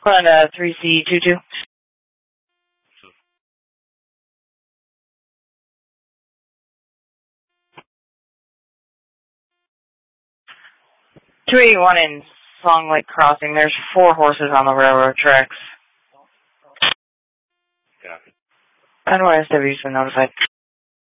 On 3C22. 281 in Song Lake Crossing. There's 4 horses on the railroad tracks. Copy. NYSW's been notified.